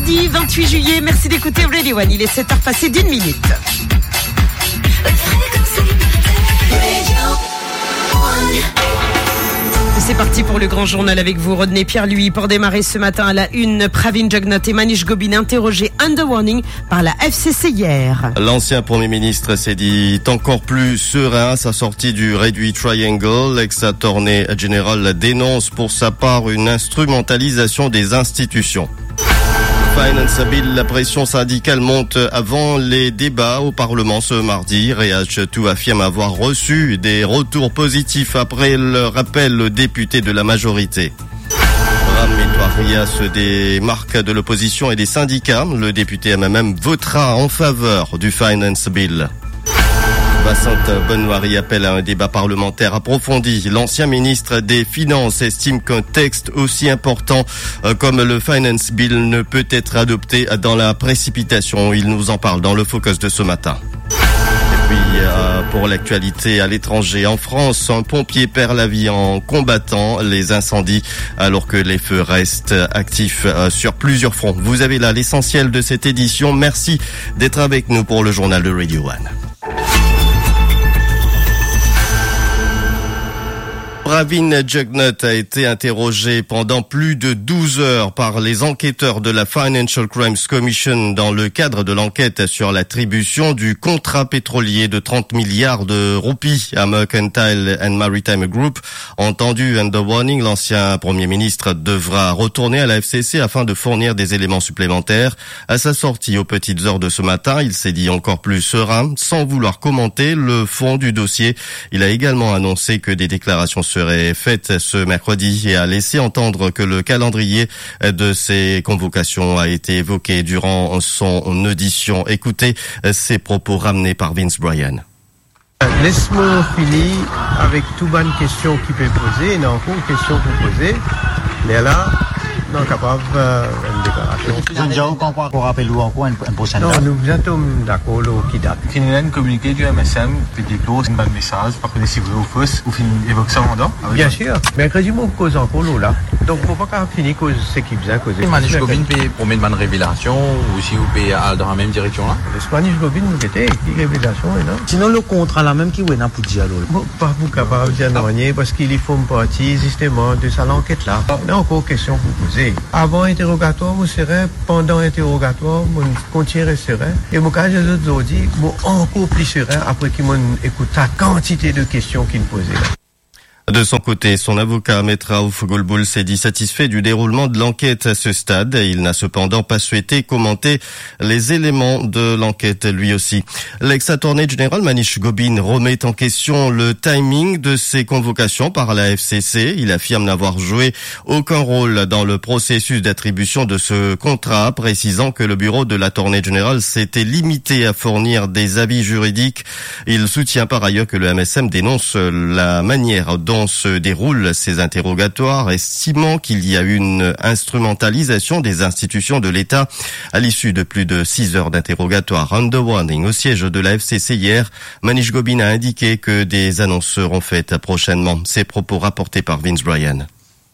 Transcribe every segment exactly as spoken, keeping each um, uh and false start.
mardi vingt-huit juillet. Merci d'écouter Radio One. Il est sept heures passées d'une minute. C'est parti pour le grand journal avec vous, Rodney Pierre-Louis. Pour démarrer ce matin à la une, Pravin Jugnauth et Manish Gobin interrogés under warning par la F C C hier. L'ancien Premier ministre s'est dit encore plus serein à sa sortie du réduit Triangle. L'ex-attorney général dénonce pour sa part une instrumentalisation des institutions. Finance Bill, la pression syndicale monte avant les débats au Parlement ce mardi. Riaz Chetou affirme avoir reçu des retours positifs après le rappel aux députés de la majorité. Ram Etouaria se démarque de l'opposition et des syndicats. Le député M M M votera en faveur du Finance Bill. Vincent Bonnoiri appelle à un débat parlementaire approfondi. L'ancien ministre des Finances estime qu'un texte aussi important comme le Finance Bill ne peut être adopté dans la précipitation. Il nous en parle dans le focus de ce matin. Et puis, euh, pour l'actualité à l'étranger, en France, un pompier perd la vie en combattant les incendies alors que les feux restent actifs euh, sur plusieurs fronts. Vous avez là l'essentiel de cette édition. Merci d'être avec nous pour le journal de Radio One. Pravin Jugnauth a été interrogé pendant plus de douze heures par les enquêteurs de la Financial Crimes Commission dans le cadre de l'enquête sur l'attribution du contrat pétrolier de trente milliards de roupies à Mercantile and Maritime Group. Entendu under warning, l'ancien Premier ministre devra retourner à la F C C afin de fournir des éléments supplémentaires. À sa sortie aux petites heures de ce matin, il s'est dit encore plus serein, sans vouloir commenter le fond du dossier. Il a également annoncé que des déclarations serait faite ce mercredi et a laissé entendre que le calendrier de ces convocations a été évoqué durant son audition. Écoutez ces propos ramenés par Vince Bryan. Laisse-moi finir avec toute bonne question qui peut poser, et non, une question pour poser, mais là, non capable euh, une déclaration. Je comprends qu'on rappelle ou encore une prochaine Non, date. nous sommes d'accord qui date. Si nous avons communiqué du M S M, puis des clauses, une bonne message, pas que si vous ou faux, ou fin évoque ça en dehors. Bien sûr, mais mercredi, on cause encore là. Donc, on ne peut pas finir cause ce qui vient causer. Manish Gobin peut promettre une bonne révélation, ou si vous pouvez aller dans la même direction là. Manish Gobin, nous était, qui révélation, non? Sinon, le contrat là même qui est là pour dire alors. Bon, pas vous capable de dire non, parce qu'il faut une partie, justement, de ça l'enquête là. Il y a encore une question pour poser. Avant interrogatoire, vous serez, pendant interrogatoire, vous continuerez serein. Et mon cas, je vous dis, vous encore plus serein après qu'il m'écoute la quantité de questions qu'il me posait. De son côté, son avocat, Maître Raouf Golboul, s'est dit satisfait du déroulement de l'enquête à ce stade. Il n'a cependant pas souhaité commenter les éléments de l'enquête lui aussi. L'ex-attorney général Manish Gobin remet en question le timing de ces convocations par la F C C. Il affirme n'avoir joué aucun rôle dans le processus d'attribution de ce contrat, précisant que le bureau de l'attorney général s'était limité à fournir des avis juridiques. Il soutient par ailleurs que le M S M dénonce la manière dont se déroulent ces interrogatoires, estimant qu'il y a une instrumentalisation des institutions de l'État à l'issue de plus de six heures d'interrogatoire. Under warning au siège de la F C C hier, Manish Gobin a indiqué que des annonces seront faites prochainement. Ces propos rapportés par Vince Bryan.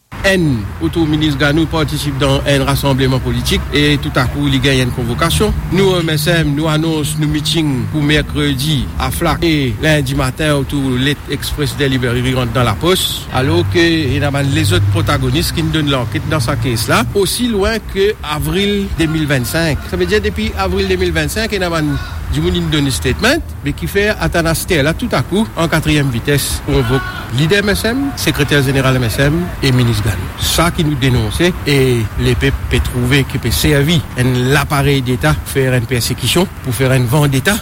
Un auto-ministre Ganou participe dans un rassemblement politique et tout à coup il gagne une convocation. Nous, M S M, nous annonçons nos meetings pour mercredi à Flac et lundi matin autour l'Express Delivery rentre dans la poste. Alors que il y a les autres protagonistes qui nous donnent l'enquête dans sa caisse là, aussi loin que avril deux mille vingt-cinq. Ça veut dire depuis avril deux mille vingt-cinq, il y a du monde qui donne un statement, mais qui fait attendre là tout à coup en quatrième vitesse. On convoque leader M S M, secrétaire général M S M et ministre Ganou. Ça qui nous dénonçait et les peuples peuvent trouver qu'il peut servir l'appareil d'État pour faire une persécution, pour faire une vendetta.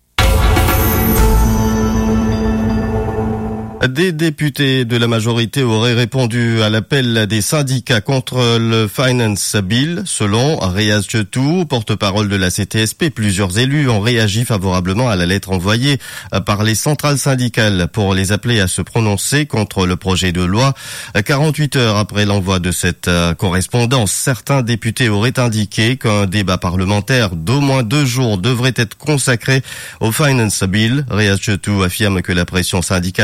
Des députés de la majorité auraient répondu à l'appel des syndicats contre le Finance Bill. Selon Riaz Chetou, porte-parole de la C T S P, plusieurs élus ont réagi favorablement à la lettre envoyée par les centrales syndicales pour les appeler à se prononcer contre le projet de loi. quarante-huit heures après l'envoi de cette correspondance, certains députés auraient indiqué qu'un débat parlementaire d'au moins deux jours devrait être consacré au Finance Bill. Riaz Chetou affirme que la pression syndicale reste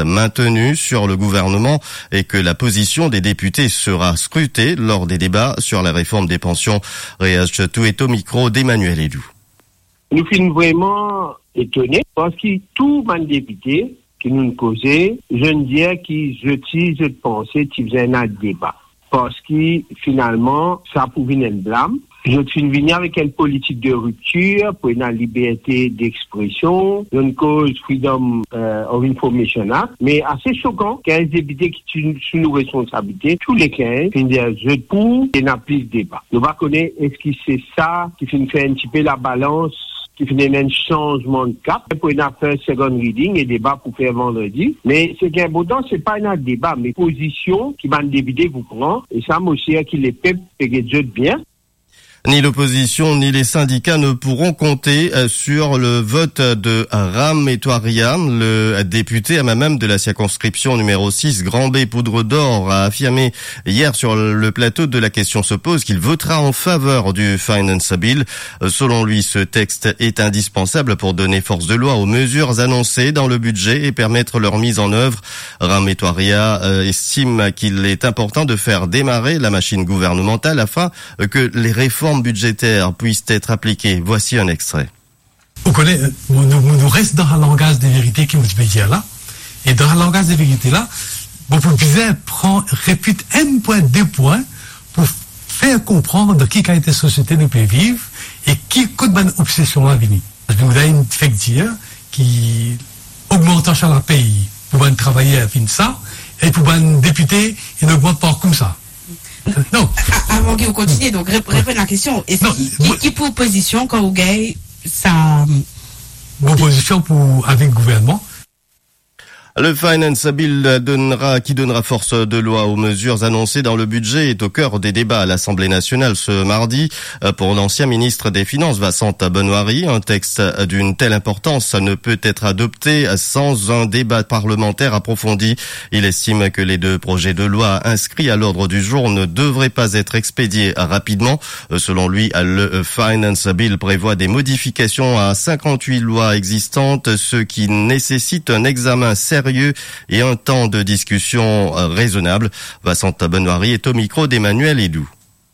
maintenu sur le gouvernement et que la position des députés sera scrutée lors des débats sur la réforme des pensions. Réage tout est au micro d'Emmanuel Edou. Nous sommes vraiment étonnés parce que tout le député qui nous causait, je ne dirais qu'ils utilisent de penser qu'ils faisaient un débat. Parce que finalement, ça pouvait être un blâme. Je suis venu avec une politique de rupture pour une liberté d'expression, une cause Freedom euh, of Information Act, mais assez choquant quinze députés qui sont sous nos responsabilités, tous les quinze, qui disent je pour et n'a plus de débat. Nous va connaître est-ce que c'est ça qui fait faire un petit peu la balance, qui fait un changement de cap pour une affaire second reading et débat pour faire vendredi. Mais ce qui est important, c'est pas un débat, mais position qui va un député vous prend, et ça, moi aussi, qui les peuples payent bien. Ni l'opposition ni les syndicats ne pourront compter sur le vote de Ram Etouarian. Le député à même de la circonscription numéro six, Grand B Poudre d'Or, a affirmé hier sur le plateau de La Question se pose qu'il votera en faveur du Finance Bill. Selon lui, ce texte est indispensable pour donner force de loi aux mesures annoncées dans le budget et permettre leur mise en œuvre. Ram Etouarian estime qu'il est important de faire démarrer la machine gouvernementale afin que les réformes budgétaires puissent être appliquées. Voici un extrait. On connaît, nous, nous reste dans un langage de vérité qui nous dit là, et dans un langage de vérité là, bon, pour bizarre, prend, répète un point, deux points, pour faire comprendre de qui a été société nous peut vivre, et qui coûte une obsession à venir. Parce que nous avons une fait dire, qui augmente sur la pays, pour un travailler à fin de ça, et pour un député, il n'augmente pas comme ça. Non. Avant que vous continuez, donc répondez à la question. Est-ce qui, qui pour position quand vous gagnez ça? Mon position pour avec le gouvernement. Le Finance Bill donnera, qui donnera force de loi aux mesures annoncées dans le budget est au cœur des débats à l'Assemblée nationale ce mardi. Pour l'ancien ministre des Finances, Vincent Benoîry, un texte d'une telle importance ne peut être adopté sans un débat parlementaire approfondi. Il estime que les deux projets de loi inscrits à l'ordre du jour ne devraient pas être expédiés rapidement. Selon lui, le Finance Bill prévoit des modifications à cinquante-huit lois existantes, ce qui nécessite un examen sérieux et un temps de discussion raisonnable. Vincent Benoîry est au micro d'Emmanuel Edou.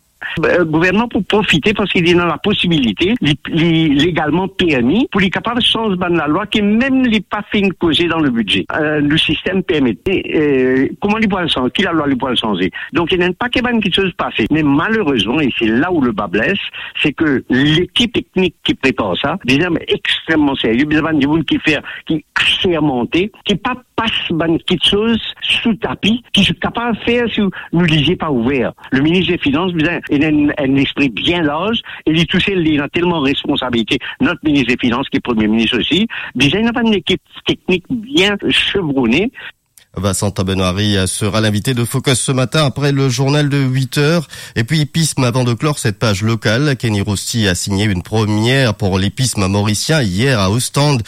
Le gouvernement pour profiter parce qu'il est dans la possibilité, légalement permis, pour les capables de changer la loi qui même n'est pas fait une cause dans le budget. Euh, le système permet. Euh, comment il peut le changer? Qui la loi peut le changer? Donc il n'y a pas qu'il y ait quelque chose passé. Mais malheureusement, et c'est là où le bas blesse, c'est que l'équipe technique qui prépare ça, des hommes extrêmement sérieux, des hommes qui fait, qui assermenté, qui pas passe quelque chose sous tapis, qui sont capables de faire si nous lisiez pas ouvert. Le ministre des Finances, il a un, un esprit bien large, et il touche, il a tellement de responsabilité. Notre ministre des Finances, qui est Premier ministre aussi, déjà, il n'a pas une équipe technique bien chevronnée. Vincent Benoîry sera l'invité de Focus ce matin après le journal de huit heures. Et puis, pisme avant de clore cette page locale. Kenny Rousti a signé une première pour l'hippisme mauricien hier à Ostende.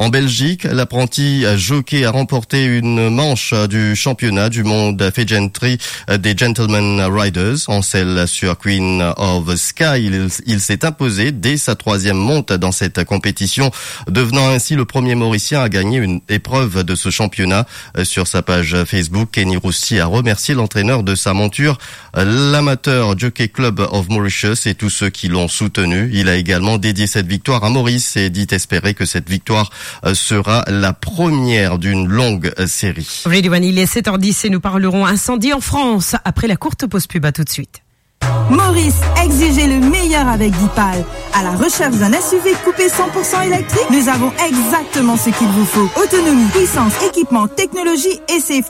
En Belgique, l'apprenti jockey a remporté une manche du championnat du monde Fegentry des Gentlemen Riders. En selle sur Queen of Sky, il, il s'est imposé dès sa troisième monte dans cette compétition, devenant ainsi le premier mauricien à gagner une épreuve de ce championnat. Sur sa page Facebook, Kenny Rousti a remercié l'entraîneur de sa monture, l'amateur Jockey Club of Mauritius et tous ceux qui l'ont soutenu. Il a également dédié cette victoire à Maurice et dit espérer que cette victoire sera la première d'une longue série. Il est sept heures dix et nous parlerons incendie en France après la courte pause pub. À tout de suite. Maurice, exigez le meilleur avec Dipal. À la recherche d'un S U V coupé cent pour cent électrique, nous avons exactement ce qu'il vous faut. Autonomie, puissance, équipement, technologie et safety.